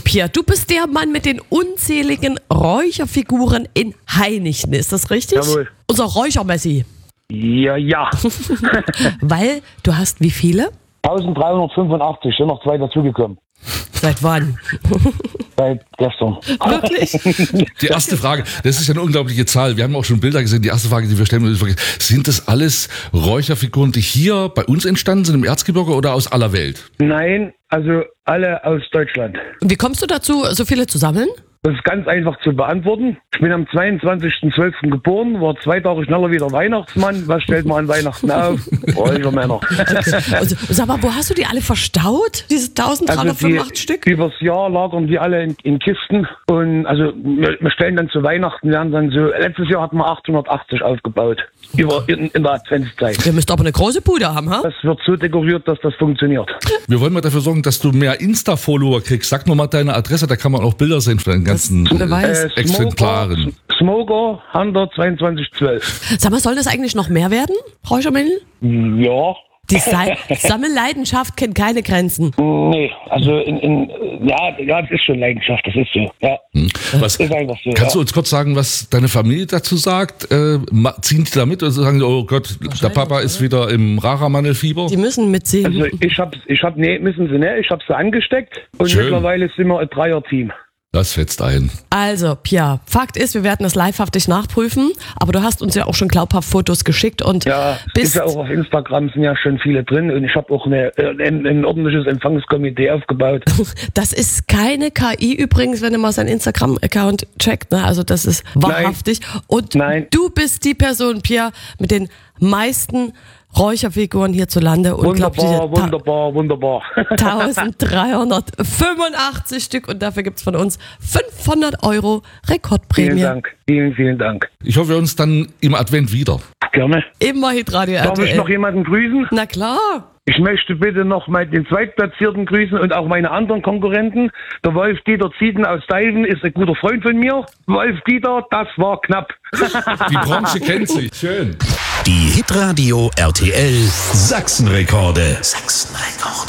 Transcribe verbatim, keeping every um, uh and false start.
Pia, du bist der Mann mit den unzähligen Räucherfiguren in Heinichen, ist das richtig? Jawohl. Unser Räuchermessi. Ja, ja. Weil du hast wie viele? dreizehnhundertfünfundachtzig, sind noch zwei dazugekommen. Seit wann? Seit gestern. Wirklich? Die erste Frage, das ist ja eine unglaubliche Zahl. Wir haben auch schon Bilder gesehen. Die erste Frage, die wir stellen, ist, sind das alles Räucherfiguren, die hier bei uns entstanden sind, im Erzgebirge oder aus aller Welt? Nein, also alle aus Deutschland. Und wie kommst du dazu, so viele zu sammeln? Das ist ganz einfach zu beantworten. Ich bin am zweiundzwanzigsten zwölften geboren, war zwei Tage schneller wieder Weihnachtsmann. Was stellt man an Weihnachten auf? Räuchermänner. Also, sag mal, wo hast du die alle verstaut? Diese dreizehnhundertfünfundachtzig also Stück? Übers Jahr lagern die alle in, in Kisten. Und also wir, wir stellen dann zu Weihnachten, werden dann so, letztes Jahr hatten wir achthundertachtzig aufgebaut. Über, in, in der Adventszeit. Ihr müsst aber eine große Bude haben, ha? Das wird so dekoriert, dass das funktioniert. Wir wollen mal dafür sorgen, dass du mehr Insta-Follower kriegst. Sag nur mal deine Adresse, da kann man auch Bilder sehen von deinen ganzen Beweis. äh, Exemplaren. Smoker, Hunter zweiundzwanzig zwölf. Sag mal, soll das eigentlich noch mehr werden, Räuchermännchen? Ja. Die Sa- Sammelleidenschaft kennt keine Grenzen. Nee, also in, in ja, ja, das ist schon Leidenschaft, das ist so. Ja. Hm. Was, ist einfach so. kannst ja. du uns kurz sagen, was deine Familie dazu sagt? Äh, ma- ziehen die da mit oder sagen die, oh Gott, der Papa ist wieder im Raramandelfieber? Die müssen mitziehen. Also ich hab, ich hab, nee, müssen sie nicht, ich hab sie angesteckt und Schön. mittlerweile sind wir ein Dreier-Team. Das fetzt ein. Also, Pia, Fakt ist, wir werden das livehaftig nachprüfen, aber du hast uns ja auch schon glaubhaft Fotos geschickt und Ja, bist ist ja auch auf Instagram sind ja schon viele drin und ich habe auch eine, ein, ein ordentliches Empfangskomitee aufgebaut. Das ist keine K I übrigens, wenn du mal seinen Instagram-Account checkt, ne? Also das ist wahrhaftig. Und Nein. du bist die Person, Pia, mit den meisten Räucherfiguren hierzulande. Wunderbar, wunderbar, wunderbar. eintausenddreihundertfünfundachtzig Stück und dafür gibt's von uns fünfhundert Euro Rekordprämie. Vielen Dank, vielen, vielen Dank. Ich hoffe, wir uns dann im Advent wieder. Gerne. Immer Hitradio Darf R T ich noch L. jemanden grüßen? Na klar. Ich möchte bitte noch mal den Zweitplatzierten grüßen und auch meine anderen Konkurrenten. Der Wolf-Dieter Zieten aus Deiven ist ein guter Freund von mir. Wolf-Dieter, das war knapp. Die Branche kennt sich. Schön. Die Hitradio R T L Sachsenrekorde. Sachsenrekorde.